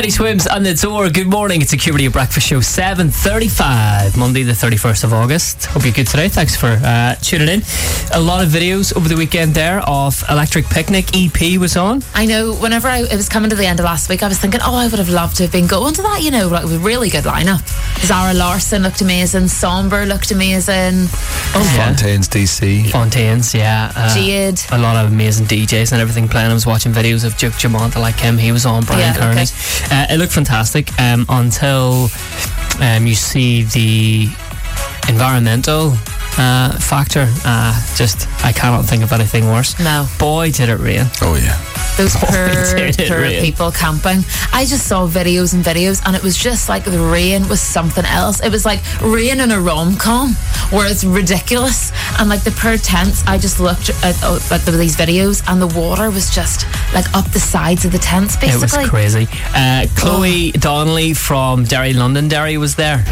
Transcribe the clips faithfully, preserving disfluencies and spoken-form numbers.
Teddy Swims on the door. Good morning. It's a Q Radio Breakfast Show, seven thirty-five, Monday the thirty-first of August. Hope you're good today. Thanks for uh, tuning in. A lot of videos over the weekend there of Electric Picnic. E P was on. I know, whenever I, it was coming to the end of last week, I was thinking, oh, I would have loved to have been going to that, you know, like, with a really good lineup. Zara Larsson looked amazing. Somber looked amazing. Oh, yeah. Fontaines D C. Fontaines, yeah. Uh, Jade. A lot of amazing D Js and everything playing. I was watching videos of Duke Jamont. I like him. He was on. Brian Yeah, Kearney. okay. Uh, it looked fantastic um, until um, you see the environmental uh, factor. Uh, just, I cannot think of anything worse. No. Boy, did it rain. Oh, yeah. Those poor, did it poor rain. people camping. I just saw videos and videos, and it was just like the rain was something else. It was like rain in a rom-com where it's ridiculous, and like the poor tents. I just looked at, at these videos, and the water was just like up the sides of the tents, basically. It was crazy. Uh, Chloe oh. Donnelly from Derry Londonderry was there.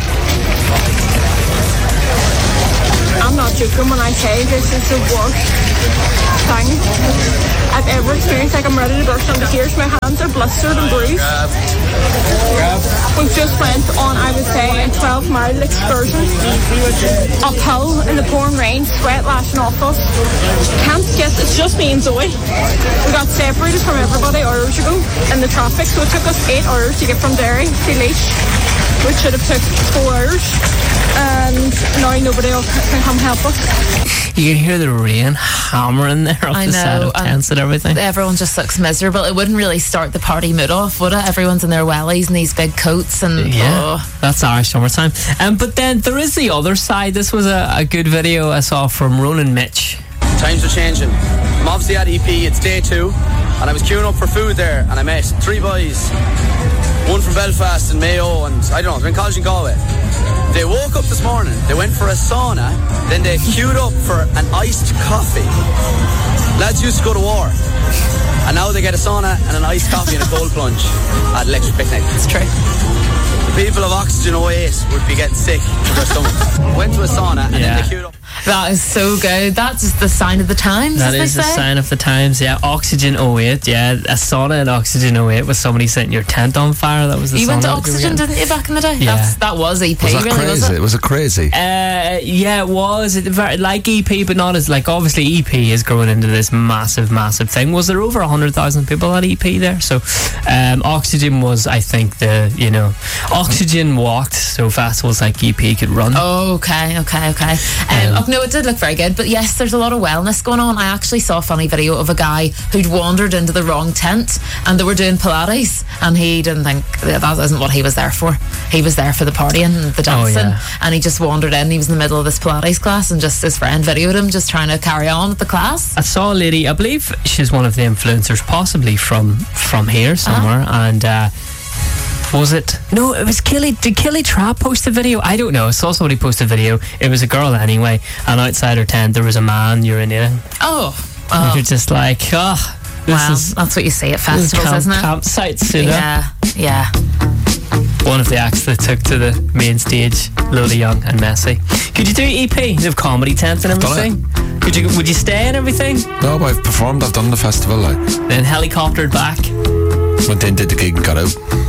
I'm not joking when I say this is the worst thing I've ever experienced. Like, I'm ready to burst into tears. My hands are blistered and bruised. We just went on, I would say, a twelve mile excursion uphill in the pouring rain, sweat lashing off us. Can't get, it's just me and Zoe. We got separated from everybody hours ago in the traffic, so it took us eight hours to get from Derry to Laois, which should have took four hours. And now nobody else can come help us. You can hear the rain hammering there up I the know, side of tents and everything. Everyone just looks miserable. It wouldn't really start the party mood off, would it? Everyone's in their wellies and these big coats and yeah, oh. That's Irish summertime. Um, but then there is the other side. This was a, a good video I saw from Ronan Mitch. Times are changing. I'm obviously at E P. It's day two, and I was queuing up for food there, and I met three boys. One from Belfast and Mayo, and I don't know, they're in college in Galway. They woke up this morning, they went for a sauna, then they queued up for an iced coffee. Lads used to go to war, and now they get a sauna and an iced coffee and a cold plunge at Electric Picnic. It's true. The people of Oxygen oh eight would be getting sick to their stomachs. Went to a sauna and Yeah. then they queued up. That is so good. That's just the sign of the times, That as is they the say. sign of the times, yeah. Oxygen oh eight, yeah. A sauna in Oxygen oh eight with somebody setting your tent on fire. That was the You sauna. went to that we were Oxygen, getting. didn't you, back in the day? Yeah. That's, that was E P, Was that really, crazy? was it? Was it crazy? Uh, yeah, it was. It very, like E P, but not as, like, obviously E P is growing into this massive, massive thing. Was there over one hundred thousand people at E P there? So, um, Oxygen was, I think, the, you know, Oxygen walked so festivals like E P could run. Oh, okay, okay, okay. Um, Um, oh, no, it did look very good. But yes, there's a lot of wellness going on. I actually saw a funny video of a guy who'd wandered into the wrong tent, and they were doing Pilates, and he didn't think that isn't what he was there for. He was there for the partying and the dancing, Oh, yeah. and he just wandered in. He was in the middle of this Pilates class, and just his friend videoed him just trying to carry on with the class. I saw a lady, I believe she's one of the influencers, possibly from from here somewhere, Uh-huh. and uh, was it? No, it was Killy. Did Killy Trap post a video? I don't know. I saw somebody post a video. It was a girl anyway, and outside her tent there was a man urinating. Oh, And oh. you're just like, oh, this Well, is that's what you see at this is festivals, camp, isn't it? campsites, you know? Yeah, yeah. One of the acts that took to the main stage, Lola Young and Messi. Could you do E P? You have comedy tents and done everything. Could you? Would you stay and everything? No, but I've performed, I've done the festival, like. Then helicoptered back. Went in, did the gig and got out.